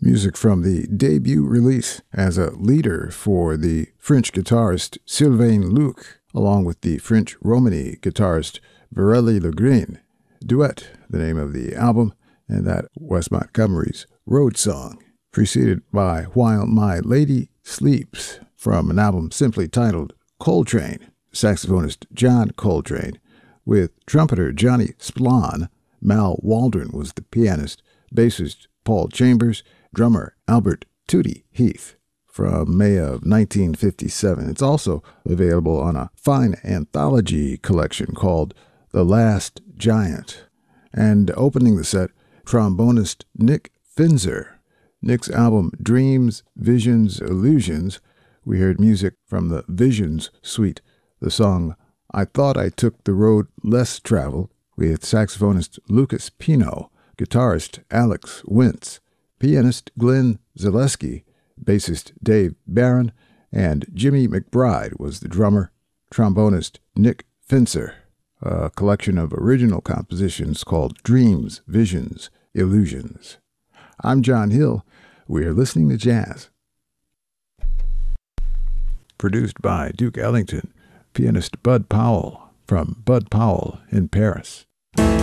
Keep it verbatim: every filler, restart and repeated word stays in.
Music from the debut release as a leader for the French guitarist Sylvain Luc, along with the French Romany guitarist Viréli Legreen. Duet, the name of the album, and that Wes Montgomery's Road Song, preceded by While My Lady Sleeps from an album simply titled Coltrane, saxophonist John Coltrane, with trumpeter Johnny Splon. Mal Waldron was the pianist, bassist Paul Chambers, drummer Albert Tootie Heath, from May of nineteen fifty-seven. It's also available on a fine anthology collection called The Last Giant. And opening the set, trombonist Nick Finzer. Nick's album Dreams, Visions, Illusions, we heard music from the Visions suite, the song I Thought I Took the Road Less Traveled, with saxophonist Lucas Pino, guitarist Alex Wintz, pianist Glenn Zaleski, bassist Dave Barron, and Jimmy McBride was the drummer, trombonist Nick Finzer, a collection of original compositions called Dreams, Visions, Illusions. I'm John Hill. We're listening to jazz. Produced by Duke Ellington, pianist Bud Powell from Bud Powell in Paris.